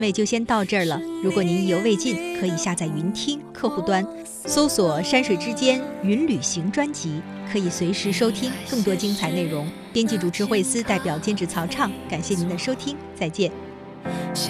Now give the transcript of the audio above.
位就先到这儿了。如果您意犹未尽，可以下载云听客户端，搜索山水之间云旅行专辑，可以随时收听更多精彩内容。编辑主持惠思，代表监制曹畅，感谢您的收听，再见。